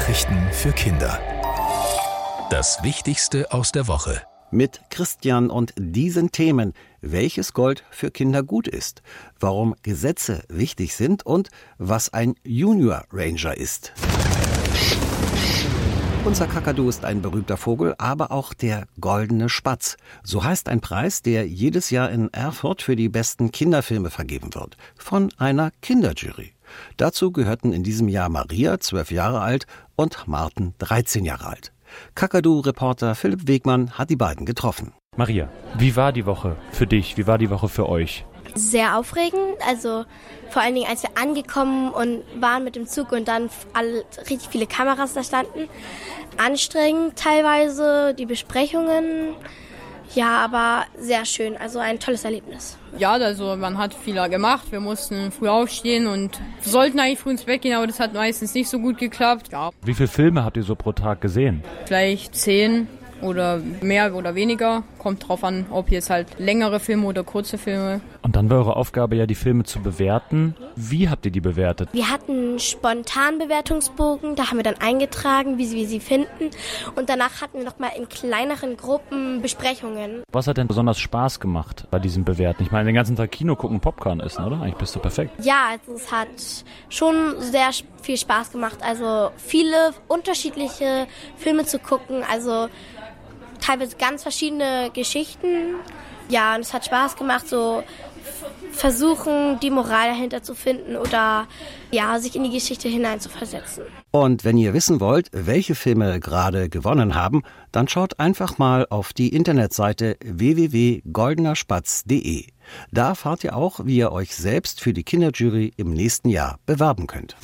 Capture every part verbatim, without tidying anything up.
Nachrichten für Kinder. Das Wichtigste aus der Woche. Mit Christian und diesen Themen, welches Gold für Kinder gut ist, warum Gesetze wichtig sind und was ein Junior Ranger ist. Unser Kakadu ist ein berühmter Vogel, aber auch der goldene Spatz. So heißt ein Preis, der jedes Jahr in Erfurt für die besten Kinderfilme vergeben wird. Von einer Kinderjury. Dazu gehörten in diesem Jahr Maria, zwölf Jahre alt, und Martin, dreizehn Jahre alt. Kakadu-Reporter Philipp Wegmann hat die beiden getroffen. Maria, wie war die Woche für dich? Wie war die Woche für euch? Sehr aufregend, also vor allen Dingen, als wir angekommen und waren mit dem Zug und dann alle, richtig viele Kameras da standen. Anstrengend teilweise, die Besprechungen, ja, aber sehr schön, also ein tolles Erlebnis. Ja, also man hat viel gemacht, wir mussten früh aufstehen und sollten eigentlich früh ins Bett gehen, aber das hat meistens nicht so gut geklappt. Ja. Wie viele Filme habt ihr so pro Tag gesehen? Vielleicht zehn oder mehr oder weniger. Kommt drauf an, ob jetzt halt längere Filme oder kurze Filme. Und dann war eure Aufgabe ja, die Filme zu bewerten. Wie habt ihr die bewertet? Wir hatten einen spontanen Bewertungsbogen, da haben wir dann eingetragen, wie wir sie finden. Und danach hatten wir nochmal in kleineren Gruppen Besprechungen. Was hat denn besonders Spaß gemacht bei diesem Bewerten? Ich meine, den ganzen Tag Kino gucken, Popcorn essen, oder? Eigentlich bist du perfekt. Ja, also es hat schon sehr viel Spaß gemacht. Also viele unterschiedliche Filme zu gucken, also teilweise ganz verschiedene Geschichten. Ja, und es hat Spaß gemacht, so versuchen, die Moral dahinter zu finden oder ja, sich in die Geschichte hineinzuversetzen. Und wenn ihr wissen wollt, welche Filme gerade gewonnen haben, dann schaut einfach mal auf die Internetseite w w w punkt goldener spatz punkt de. Da erfahrt ihr auch, wie ihr euch selbst für die Kinderjury im nächsten Jahr bewerben könnt.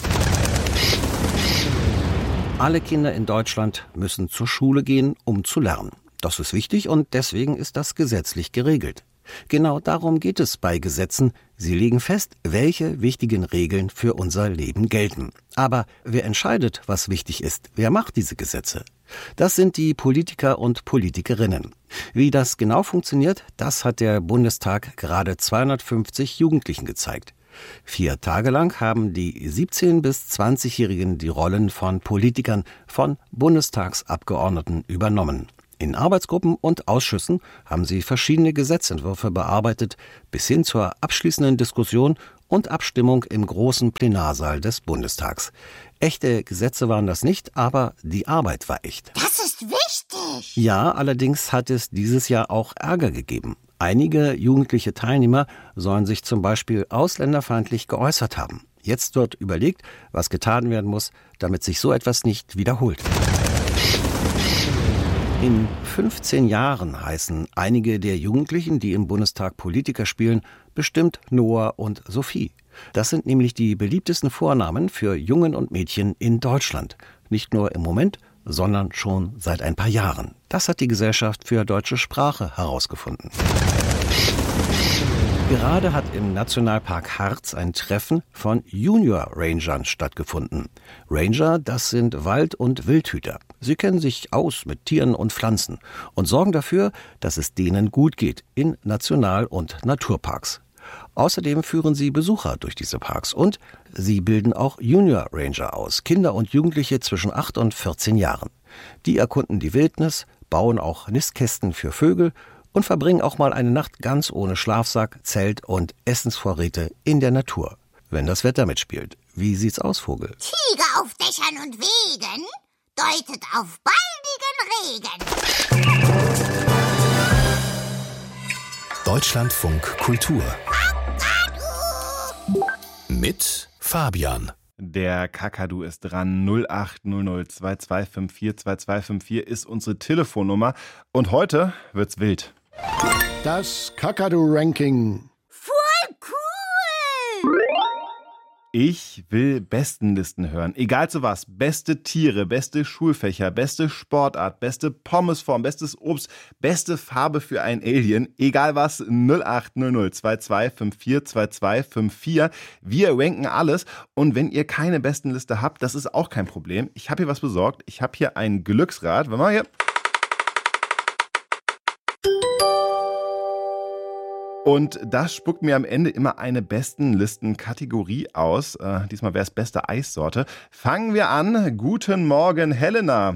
Alle Kinder in Deutschland müssen zur Schule gehen, um zu lernen. Das ist wichtig und deswegen ist das gesetzlich geregelt. Genau darum geht es bei Gesetzen. Sie legen fest, welche wichtigen Regeln für unser Leben gelten. Aber wer entscheidet, was wichtig ist? Wer macht diese Gesetze? Das sind die Politiker und Politikerinnen. Wie das genau funktioniert, das hat der Bundestag gerade zweihundertfünfzig Jugendlichen gezeigt. Vier Tage lang haben die siebzehn- bis zwanzigjährigen die Rollen von Politikern, von Bundestagsabgeordneten übernommen. In Arbeitsgruppen und Ausschüssen haben sie verschiedene Gesetzentwürfe bearbeitet, bis hin zur abschließenden Diskussion und Abstimmung im großen Plenarsaal des Bundestags. Echte Gesetze waren das nicht, aber die Arbeit war echt. Das ist wichtig! Ja, allerdings hat es dieses Jahr auch Ärger gegeben. Einige jugendliche Teilnehmer sollen sich zum Beispiel ausländerfeindlich geäußert haben. Jetzt wird überlegt, was getan werden muss, damit sich so etwas nicht wiederholt. In fünfzehn Jahren heißen einige der Jugendlichen, die im Bundestag Politiker spielen, bestimmt Noah und Sophie. Das sind nämlich die beliebtesten Vornamen für Jungen und Mädchen in Deutschland. Nicht nur im Moment, sondern schon seit ein paar Jahren. Das hat die Gesellschaft für deutsche Sprache herausgefunden. Gerade hat im Nationalpark Harz ein Treffen von Junior Rangern stattgefunden. Ranger, das sind Wald- und Wildhüter. Sie kennen sich aus mit Tieren und Pflanzen und sorgen dafür, dass es denen gut geht in National- und Naturparks. Außerdem führen sie Besucher durch diese Parks und sie bilden auch Junior Ranger aus, Kinder und Jugendliche zwischen acht und vierzehn Jahren. Die erkunden die Wildnis, bauen auch Nistkästen für Vögel und verbringen auch mal eine Nacht ganz ohne Schlafsack, Zelt und Essensvorräte in der Natur. Wenn das Wetter mitspielt. Wie sieht's aus, Vogel? Tiger auf Dächern und Wegen deutet auf baldigen Regen. Deutschlandfunk Kultur. Mit Fabian. Der Kakadu ist dran. null acht null null zwei zwei fünf vier zwei zwei fünf vier ist unsere Telefonnummer. Und heute wird's wild. Das Kakadu-Ranking. Voll cool! Ich will Bestenlisten hören. Egal zu was. Beste Tiere, beste Schulfächer, beste Sportart, beste Pommesform, bestes Obst, beste Farbe für ein Alien. Egal was. null acht null null zwei zwei fünf vier zwei zwei fünf vier. Wir ranken alles. Und wenn ihr keine Bestenliste habt, das ist auch kein Problem. Ich habe hier was besorgt. Ich habe hier ein Glücksrad. Wenn wir hier... Und das spuckt mir am Ende immer eine Bestenlisten-Kategorie aus. Äh, diesmal wäre es beste Eissorte. Fangen wir an. Guten Morgen, Helena.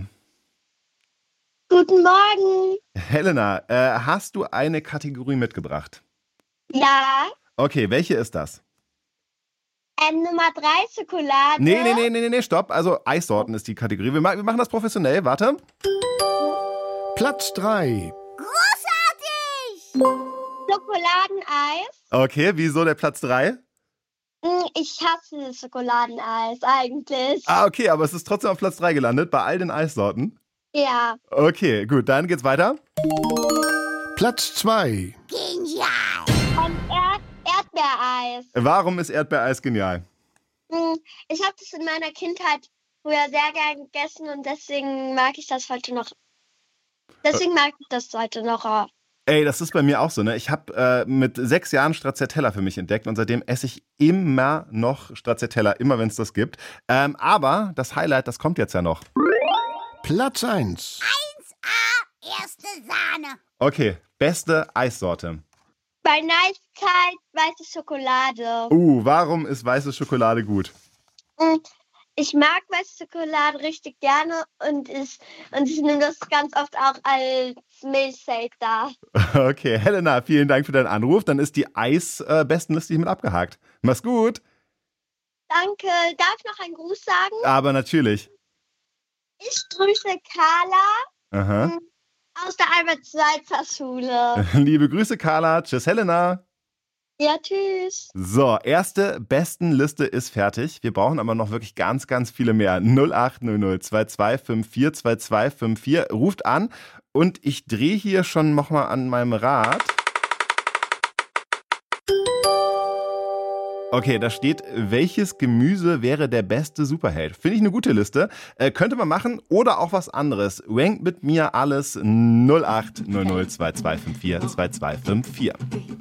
Guten Morgen. Helena, äh, hast du eine Kategorie mitgebracht? Ja. Okay, welche ist das? Ähm, Nummer drei, Schokolade. Nee, nee, nee, nee, nee, stopp. Also Eissorten ist die Kategorie. Wir, ma- wir machen das professionell. Warte. Platz drei. Großartig! Schokoladeneis. Okay, wieso der Platz drei? Hm, Ich hasse Schokoladeneis eigentlich. Ah, okay, aber es ist trotzdem auf Platz drei gelandet, bei all den Eissorten. Ja. Okay, gut, dann geht's weiter. Platz zwei. Genial! Und Erd Erdbeereis. Warum ist Erdbeereis genial? Hm, Ich habe das in meiner Kindheit früher sehr gern gegessen und deswegen mag ich das heute noch. Deswegen mag ich das heute noch. Ey, das ist bei mir auch so, ne? Ich habe äh, mit sechs Jahren Stracciatella für mich entdeckt und seitdem esse ich immer noch Stracciatella, immer wenn es das gibt. Ähm, aber das Highlight, das kommt jetzt ja noch. Platz eins. eins A, erste Sahne. Okay, beste Eissorte. Bei Nice-Kalt weiße Schokolade. Uh, warum ist weiße Schokolade gut? Hm, Ich mag weiße Schokolade richtig gerne und ich, und ich nehme das ganz oft auch als Milchshake da. Okay, Helena, vielen Dank für deinen Anruf. Dann ist die Eis-Bestenliste mit abgehakt. Mach's gut. Danke. Darf ich noch einen Gruß sagen? Aber natürlich. Ich grüße Carla Aha. hm, aus der Albert-Schweitzer-Schule. Liebe Grüße, Carla. Tschüss, Helena. Ja, tschüss. So, erste Bestenliste ist fertig. Wir brauchen aber noch wirklich ganz, ganz viele mehr. null acht null null zwei zwei fünf vier zwei zwei fünf vier. Ruft an und ich drehe hier schon nochmal an meinem Rad. Okay, da steht, welches Gemüse wäre der beste Superheld? Finde ich eine gute Liste. Äh, könnte man machen oder auch was anderes. Rankt mit mir alles null acht null null zwei zwei fünf vier zwei zwei fünf vier.